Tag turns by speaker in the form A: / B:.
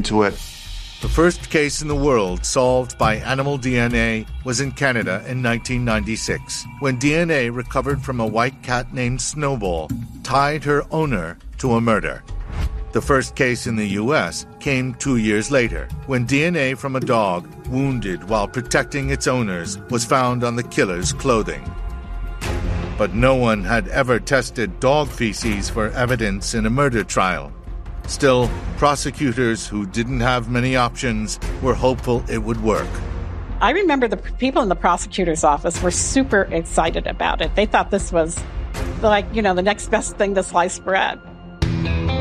A: into it.
B: The first case in the world solved by animal DNA was in Canada in 1996, when DNA recovered from a white cat named Snowball tied her owner to a murder. The first case in the U.S. came 2 years later, when DNA from a dog wounded while protecting its owners was found on the killer's clothing. But no one had ever tested dog feces for evidence in a murder trial. Still, prosecutors who didn't have many options were hopeful it would work.
C: I remember the people in the prosecutor's office were super excited about it. They thought this was the next best thing to sliced bread.